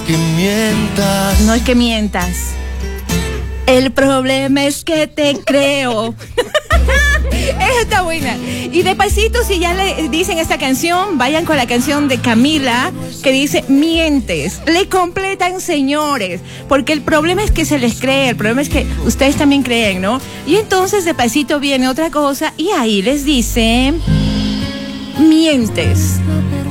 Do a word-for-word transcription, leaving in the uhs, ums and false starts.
que mientas. No es que mientas. El problema es que te creo. Esa está buena. Y despacito, si ya le dicen esta canción, vayan con la canción de Camila que dice mientes. Le completan, señores, porque el problema es que se les cree, el problema es que ustedes también creen, ¿no? Y entonces despacito viene otra cosa y ahí les dice mientes.